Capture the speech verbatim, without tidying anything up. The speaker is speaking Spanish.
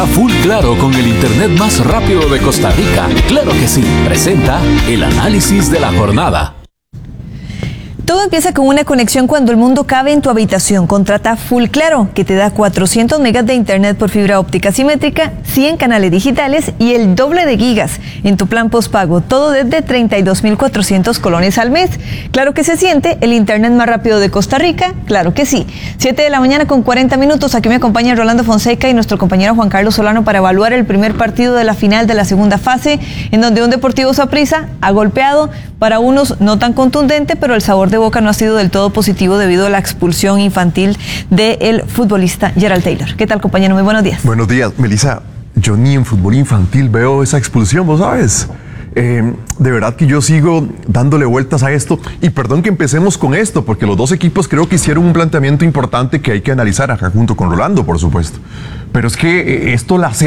Full Claro con el internet más rápido de Costa Rica. Claro que sí, presenta el análisis de la jornada. Todo empieza con una conexión cuando el mundo cabe en tu habitación. Contrata Full Claro, que te da cuatrocientos megas de internet por fibra óptica simétrica, cien canales digitales y el doble de gigas en tu plan postpago. Todo desde treinta y dos mil cuatrocientos colones al mes. Claro que se siente el internet más rápido de Costa Rica. Claro que sí. siete de la mañana con cuarenta minutos. Aquí me acompaña Rolando Fonseca y nuestro compañero Juan Carlos Solano para evaluar el primer partido de la final de la segunda fase, en donde un Deportivo Saprissa ha golpeado, para unos no tan contundente, pero el sabor de boca no ha sido del todo positivo debido a la expulsión infantil del futbolista Gerald Taylor. ¿Qué tal, compañero? Muy buenos días. Buenos días, Melissa. Yo ni en fútbol infantil veo esa expulsión, ¿vos sabes? Eh, de verdad que yo sigo dándole vueltas a esto, y perdón que empecemos con esto, porque los dos equipos creo que hicieron un planteamiento importante que hay que analizar acá junto con Rolando, por supuesto. Pero es que esto la hace